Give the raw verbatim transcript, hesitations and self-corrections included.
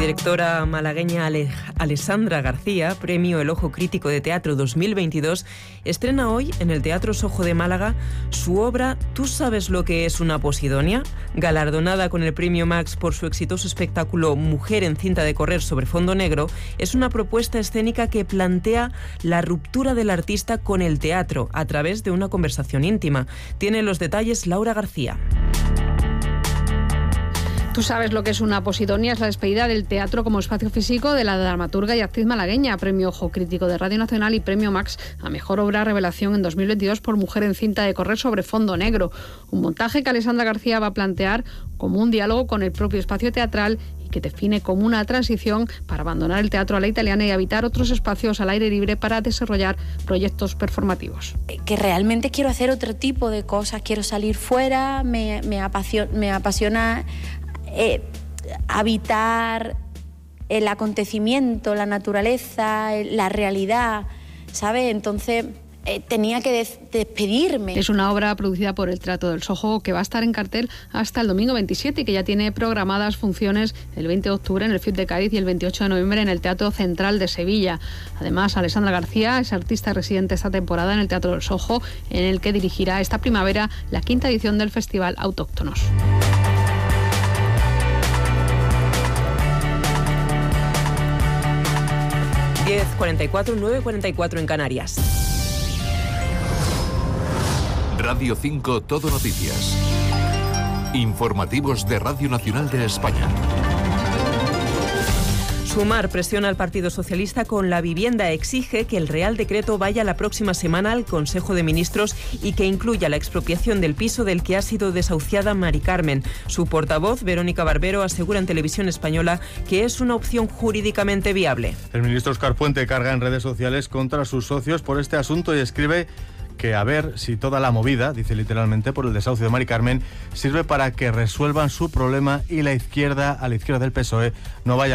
directora malagueña Ale- Alessandra García, premio El Ojo Crítico de Teatro dos mil veintidós, estrena hoy en el Teatro Sojo de Málaga su obra ¿Tú sabes lo que es una posidonia?, galardonada con el premio Max por su exitoso espectáculo Mujer en cinta de correr sobre fondo negro. Es una propuesta escénica que plantea la ruptura del artista con el teatro a través de una conversación íntima. Tiene los detalles Laura García. Tú sabes lo que es una posidonia, es la despedida del teatro como espacio físico de la dramaturga y actriz malagueña, premio Ojo Crítico de Radio Nacional y premio Max a Mejor Obra Revelación en dos mil veintidós por Mujer en cinta de correr sobre fondo negro. Un montaje que Alessandra García va a plantear como un diálogo con el propio espacio teatral y que define como una transición para abandonar el teatro a la italiana y habitar otros espacios al aire libre para desarrollar proyectos performativos. Que realmente quiero hacer otro tipo de cosas, quiero salir fuera, me, me, apasiona, me apasiona Eh, habitar el acontecimiento, la naturaleza, la realidad, ¿sabes? Entonces eh, tenía que des- despedirme. Es una obra producida por el Teatro del Sojo que va a estar en cartel hasta el domingo veintisiete y que ya tiene programadas funciones el veinte de octubre en el F I T de Cádiz y el veintiocho de noviembre en el Teatro Central de Sevilla. Además, Alessandra García es artista residente esta temporada en el Teatro del Sojo, en el que dirigirá esta primavera la quinta edición del Festival Autóctonos. diez cuarenta y cuatro, nueve cuarenta y cuatro en Canarias. Radio cinco Todo Noticias. Informativos de Radio Nacional de España. Sumar presiona al Partido Socialista con la vivienda. Exige que el Real Decreto vaya la próxima semana al Consejo de Ministros y que incluya la expropiación del piso del que ha sido desahuciada Mari Carmen. Su portavoz, Verónica Barbero, asegura en Televisión Española que es una opción jurídicamente viable. El ministro Óscar Puente carga en redes sociales contra sus socios por este asunto y escribe que a ver si toda la movida, dice literalmente, por el desahucio de Mari Carmen, sirve para que resuelvan su problema y la izquierda, a la izquierda del P S O E, no vaya